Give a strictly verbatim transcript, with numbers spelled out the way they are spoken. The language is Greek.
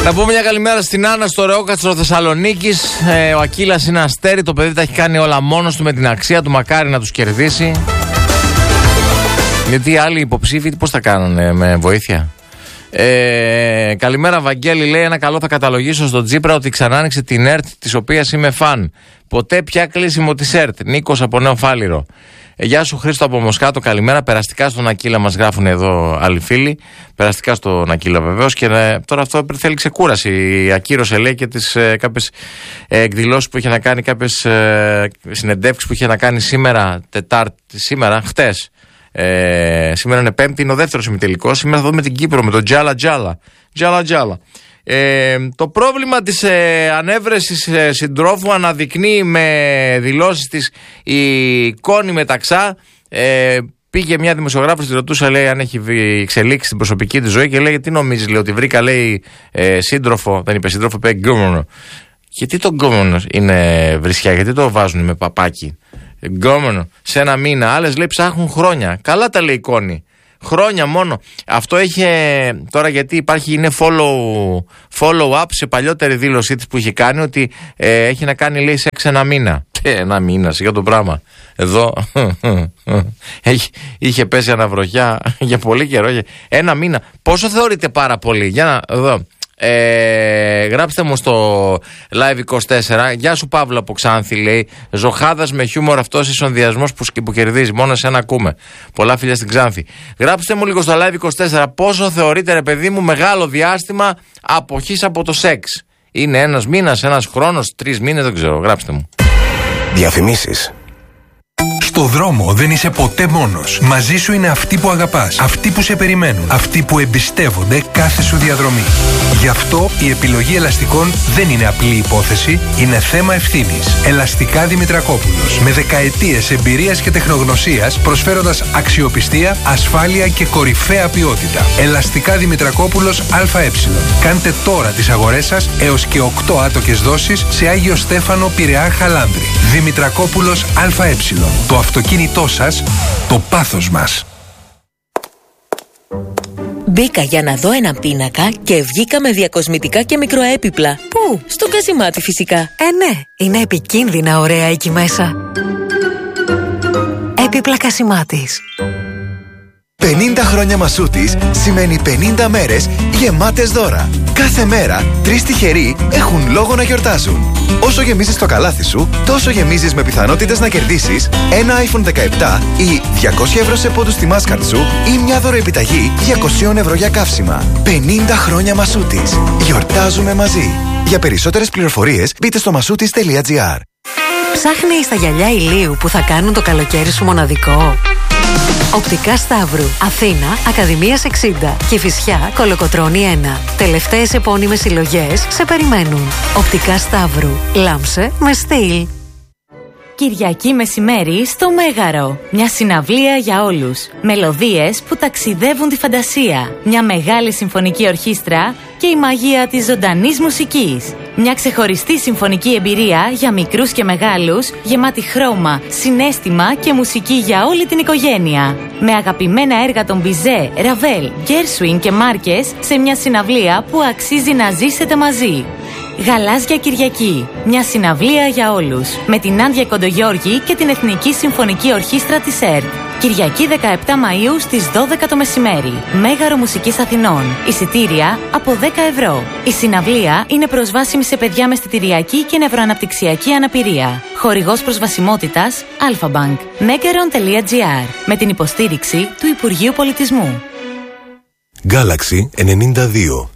Να πούμε μια καλημέρα στην Άννα στο Ρεόκαστρο Θεσσαλονίκης. Ε, ο Ακύλας είναι αστέρι, το παιδί τα έχει κάνει όλα μόνος του με την αξία του, μακάρι να τους κερδίσει. Γιατί οι άλλοι υποψήφοι πώς τα κάνανε, με βοήθεια? Ε, καλημέρα Βαγγέλη, λέει, ένα καλό θα καταλογίσω στον Τσίπρα ότι ξανά άνοιξε την ΕΡΤ της οποίας είμαι φαν. Ποτέ πια κλείσιμο της ΕΡΤ. Νίκος από Νέο Φάληρο. Ε, γεια σου Χρήστο από Μοσχάτο, καλημέρα. Περαστικά στον Ακύλα μας γράφουν εδώ άλλοι φίλοι. Περαστικά στον Ακύλα βεβαίως. Και ε, τώρα αυτό θέλει ξεκούραση. Ακύρωσε λέει και τις ε, κάποιες ε, εκδηλώσεις που είχε να κάνει, κάποιες ε, συνεντεύξεις που είχε να κάνει σήμερα, Τετάρτη, σήμερα, χτες. Ε, σήμερα είναι Πέμπτη, είναι ο δεύτερος ημιτελικός. Σήμερα θα δούμε την Κύπρο με τον Τζάλα Τζάλα. Τζάλα Τζάλα. Ε, το πρόβλημα της ε, ανέβρεσης ε, συντρόφου αναδεικνύει με δηλώσεις της η Κόνη Μεταξά. Ε, πήγε μια δημοσιογράφος, τη ρωτούσε, λέει, αν έχει εξελίξει την προσωπική της ζωή και λέει, τι νομίζεις, λέει, ότι βρήκα, λέει, ε, σύντροφο, δεν είπε σύντροφο, είπε γκόμενο. Γιατί το γκόμενο είναι βρισιά, γιατί το βάζουν με παπάκι? Γκόμενο, σε ένα μήνα. Άλλες λέει ψάχνουν χρόνια. Καλά τα λέει η Κόνη. Χρόνια μόνο. Αυτό είχε τώρα, γιατί υπάρχει, είναι follow, follow up σε παλιότερη δήλωσή της που είχε κάνει, ότι ε, έχει να κάνει, λέει, σεξ ένα μήνα. Ένα μήνα, για το πράγμα. Εδώ έχει, είχε πέσει αναβροχιά για πολύ καιρό. Ένα μήνα. Πόσο θεωρείτε πάρα πολύ? Για να εδώ. Ε, γράψτε μου στο Live είκοσι τέσσερα. Γεια σου Παύλα από Ξάνθη, λέει. Ζωχάδας με χιούμορ αυτός ισονδιασμός που, που κερδίζει. Μόνο σε ένα ακούμε. Πολλά φιλιά στην Ξάνθη. Γράψτε μου λίγο στο Live είκοσι τέσσερα πόσο θεωρείτε, ρε παιδί μου, μεγάλο διάστημα αποχής από το σεξ. Είναι ένας μήνας, ένας χρόνος, τρεις μήνες, δεν ξέρω. Γράψτε μου. Διαφημίσεις. Στο δρόμο δεν είσαι ποτέ μόνος. Μαζί σου είναι αυτοί που αγαπάς, αυτοί που σε περιμένουν, αυτοί που εμπιστεύονται κάθε σου διαδρομή. Γι' αυτό η επιλογή ελαστικών δεν είναι απλή υπόθεση, είναι θέμα ευθύνης. Ελαστικά Δημητρακόπουλος. Με δεκαετίες εμπειρίας και τεχνογνωσίας, προσφέροντας αξιοπιστία, ασφάλεια και κορυφαία ποιότητα. Ελαστικά Δημητρακόπουλος ΑΕ. Κάντε τώρα τις αγορές σας έως και οκτώ άτοκες δόσεις σε Άγιο Στέφανο, Πειραιά, Χαλάνδρη. Δημητρακόπουλος ΑΕ. Το αυτοκίνητό σας, το πάθος μας. Μπήκα για να δω έναν πίνακα και βγήκα με διακοσμητικά και μικροέπιπλα. Πού? Στο Κασιμάτι φυσικά. Ε, ναι, είναι επικίνδυνα ωραία εκεί μέσα. Έπιπλα Κασιμάτης. πενήντα χρόνια Μασούτης σημαίνει πενήντα μέρες γεμάτες δώρα. Κάθε μέρα, τρεις τυχεροί έχουν λόγο να γιορτάζουν. Όσο γεμίζεις το καλάθι σου, τόσο γεμίζεις με πιθανότητες να κερδίσεις ένα άιφον δεκαεπτά ή διακόσια ευρώ σε πόντους στη Mastercard σου ή μια δωροεπιταγή διακόσια ευρώ για καύσιμα. πενήντα χρόνια Μασούτης. Γιορτάζουμε μαζί. Για περισσότερες πληροφορίες μπείτε στο μασούτης τελεία τζι άρ. Ψάχνεις τα γυαλιά ηλίου που θα κάνουν το καλοκαίρι σου μοναδικό? Οπτικά Σταύρου, Αθήνα, Ακαδημίας εξήντα, Κηφισιά, Κολοκοτρώνη ένα. Τελευταίες επώνυμες συλλογές σε περιμένουν. Οπτικά Σταύρου, λάμψε με στυλ. Κυριακή μεσημέρι στο Μέγαρο. Μια συναυλία για όλους. Μελωδίες που ταξιδεύουν τη φαντασία. Μια μεγάλη συμφωνική ορχήστρα και η μαγεία της ζωντανής μουσικής. Μια ξεχωριστή συμφωνική εμπειρία για μικρούς και μεγάλους, γεμάτη χρώμα, συναίσθημα και μουσική για όλη την οικογένεια. Με αγαπημένα έργα των Μπιζέ, Ραβέλ, Γκέρσουιν και Μάρκες σε μια συναυλία που αξίζει να ζήσετε μαζί. Γαλάζια Κυριακή. Μια συναυλία για όλους. Με την Άντια Κοντογιώργη και την Εθνική Συμφωνική Ορχήστρα της ΕΡΤ. Κυριακή δεκαεπτά Μαΐου στις δώδεκα το μεσημέρι. Μέγαρο Μουσικής Αθηνών. Εισιτήρια από δέκα ευρώ. Η συναυλία είναι προσβάσιμη σε παιδιά με αισθητηριακή και νευροαναπτυξιακή αναπηρία. Χορηγός προσβασιμότητας Αλφα-Bank. μέγαρον τελεία τζι άρ. Με την υποστήριξη του Υπουργείου Πολιτισμού. Galaxy ενενήντα δύο.